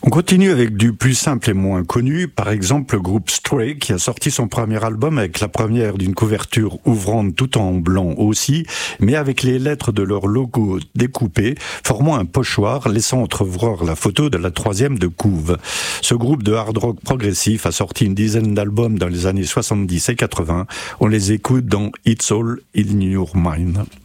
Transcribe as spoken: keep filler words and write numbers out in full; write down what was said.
On continue avec du plus simple et moins connu, par exemple le groupe Stray qui a sorti son premier album avec la première d'une couverture ouvrante tout en blanc aussi, mais avec les lettres de leur logo découpées, formant un pochoir laissant entrevoir la photo de la troisième de couve. Ce groupe de hard rock progressif a sorti une dizaine d'albums dans les années soixante-dix et quatre-vingts. On les écoute dans It's All in Your Mind.